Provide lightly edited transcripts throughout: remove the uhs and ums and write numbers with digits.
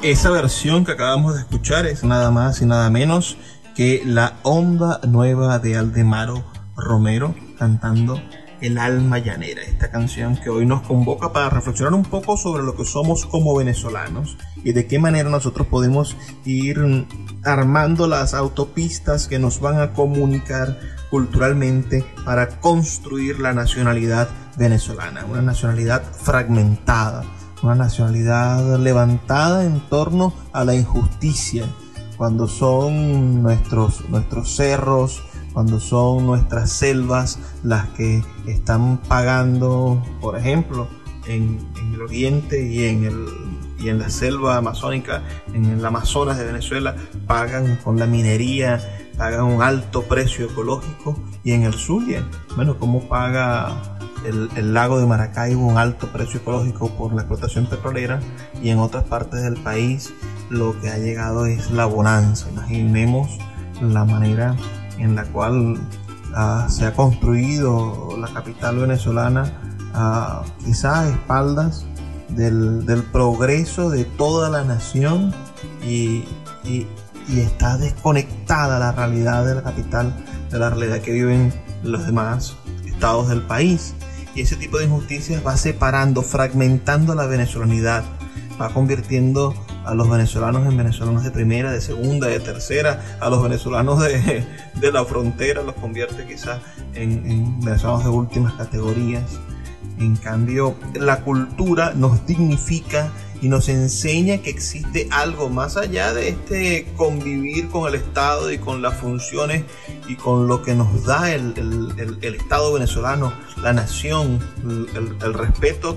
Esa versión que acabamos de escuchar es nada más y nada menos que La Onda Nueva de Aldemaro Romero cantando El Alma Llanera, esta canción que hoy nos convoca para reflexionar un poco sobre lo que somos como venezolanos y de qué manera nosotros podemos ir armando las autopistas que nos van a comunicar culturalmente para construir la nacionalidad venezolana, una nacionalidad fragmentada, una nacionalidad levantada en torno a la injusticia, cuando son nuestros cerros, cuando son nuestras selvas las que están pagando, por ejemplo, en el oriente y en la selva amazónica, en el Amazonas de Venezuela, pagan con la minería, pagan un alto precio ecológico, y en el Zulia, bueno, ¿cómo paga el lago de Maracaibo un alto precio ecológico por la explotación petrolera? Y en otras partes del país lo que ha llegado es la bonanza. Imaginemos la manera en la cual se ha construido la capital venezolana, quizás a espaldas del progreso de toda la nación, y está desconectada la realidad de la capital de la realidad que viven los demás estados del país. Y ese tipo de injusticias va separando, fragmentando la venezolanidad, va convirtiendo a los venezolanos en venezolanos de primera, de segunda, de tercera, a los venezolanos de la frontera los convierte quizás en venezolanos de últimas categorías. En cambio, la cultura nos dignifica y nos enseña que existe algo más allá de este convivir con el Estado y con las funciones y con lo que nos da el Estado venezolano, la nación, el respeto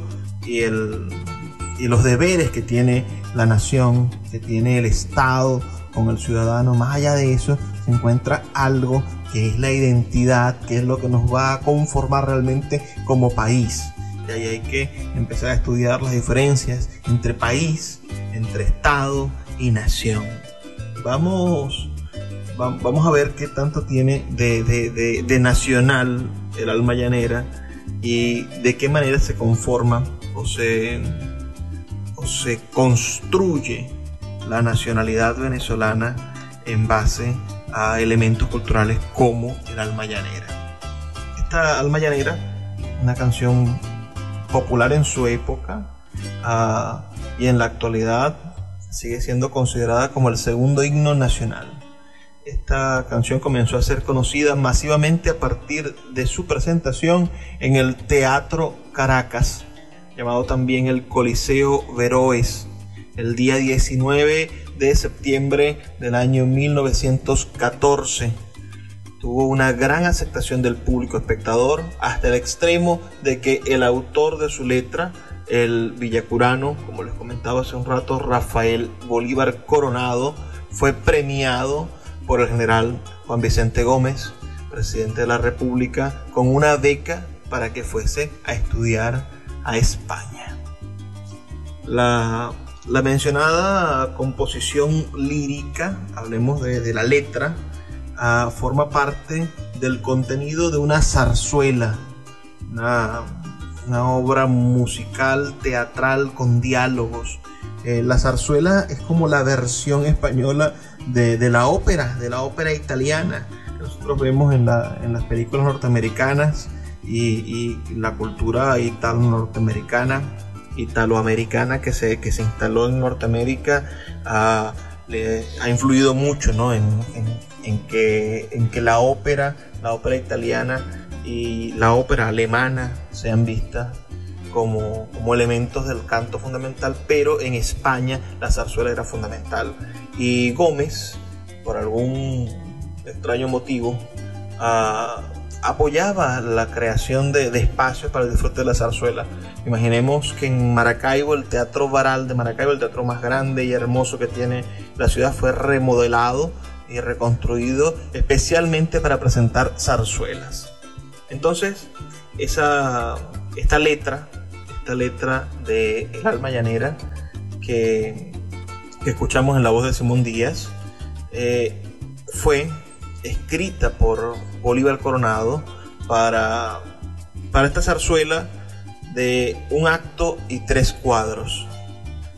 y los deberes que tiene la nación, que tiene el Estado con el ciudadano. Más allá de eso se encuentra algo que es la identidad, que es lo que nos va a conformar realmente como país. Y ahí hay que empezar a estudiar las diferencias entre país, entre Estado y nación. Vamos a ver qué tanto tiene de nacional el alma llanera y de qué manera se conforma o se construye la nacionalidad venezolana en base a elementos culturales como el alma llanera. Esta alma llanera, una canción popular en su época, y en la actualidad sigue siendo considerada como el segundo himno nacional. Esta canción comenzó a ser conocida masivamente a partir de su presentación en el Teatro Caracas, llamado también el Coliseo Veroes, el día 19 de septiembre del año 1914. Tuvo una gran aceptación del público espectador, hasta el extremo de que el autor de su letra, el villacurano, como les comentaba hace un rato, Rafael Bolívar Coronado, fue premiado por el general Juan Vicente Gómez, presidente de la República, con una beca para que fuese a estudiar a España. La mencionada composición lírica, hablemos de la letra, forma parte del contenido de una zarzuela, una obra musical, teatral, con diálogos. La zarzuela es como la versión española de la ópera italiana. Nosotros vemos en las películas norteamericanas y la cultura italoamericana que se instaló en Norteamérica ha influido mucho, ¿no? en que la ópera italiana y la ópera alemana sean vistas como elementos del canto fundamental, pero en España la zarzuela era fundamental. Y Gómez, por algún extraño motivo, apoyaba la creación de espacios para el disfrute de la zarzuela. Imaginemos que en Maracaibo, el Teatro Baral de Maracaibo, el teatro más grande y hermoso que tiene la ciudad, fue remodelado y reconstruido especialmente para presentar zarzuelas. Entonces, esta letra de El alma llanera que escuchamos en la voz de Simón Díaz fue escrita por Bolívar Coronado para esta zarzuela de un acto y 3 cuadros.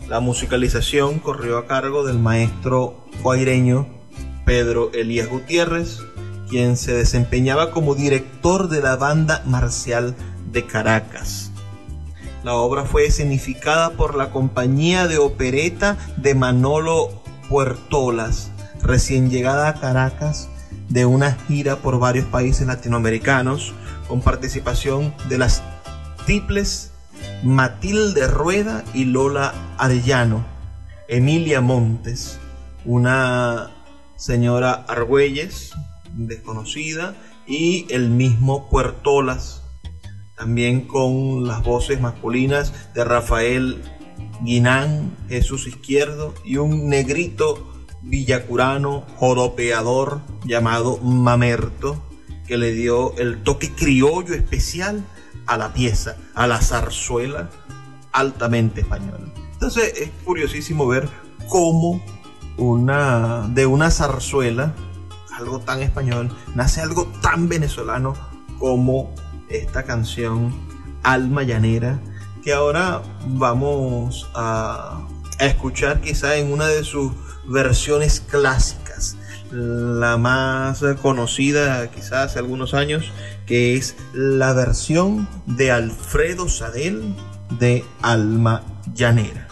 La musicalización corrió a cargo del maestro guaireño Pedro Elías Gutiérrez, quien se desempeñaba como director de la Banda Marcial de Caracas. La obra fue escenificada por la compañía de opereta de Manolo Puertolas, recién llegada a Caracas de una gira por varios países latinoamericanos, con participación de las triples Matilde Rueda y Lola Arellano, Emilia Montes, una señora Argüelles desconocida, y el mismo Puertolas, también con las voces masculinas de Rafael Guinán, Jesús Izquierdo y un negrito villacurano joropeador llamado Mamerto, que le dio el toque criollo especial a la pieza, a la zarzuela altamente española. Entonces es curiosísimo ver cómo de una zarzuela, algo tan español, nace algo tan venezolano como esta canción Alma Llanera, que ahora vamos a escuchar quizá en una de sus versiones clásicas, la más conocida quizá hace algunos años, que es la versión de Alfredo Sadel de Alma Llanera.